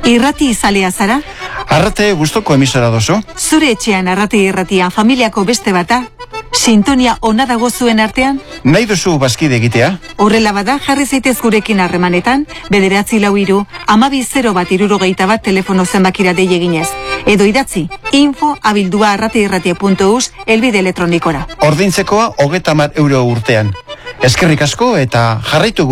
Irrati izalea zara? Arrate gustoko emisora dozu? Zure etxean arrate irratia familiako beste bata? Sintonia ona dago zuen artean? Nahi duzu bazkide egitea? Horrela bada, jarri zaitez gurekin harremanetan, 943-1201 telefono zenbakira dei eginez. Edo idatzi, info@arrateirratia.eus elbide elektronikora. Ordintzekoa €30 urtean. Eskerrik asko eta jarraitu